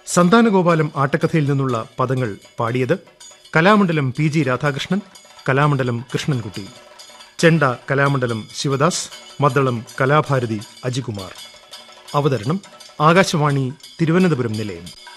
സന്താനഗോപാലം ആട്ടക്കഥയിൽ നിന്നുള്ള പദങ്ങൾ പാടിയത് കലാമണ്ഡലം PG രാധാകൃഷ്ണൻ, കലാമണ്ഡലം കൃഷ്ണൻകുട്ടി. ചെണ്ട കലാമണ്ഡലം ശിവദാസ്, മദ്ദളം കലാഭാരതി അജികുമാർ. അവതരണം ആകാശവാണി തിരുവനന്തപുരം നിലയം.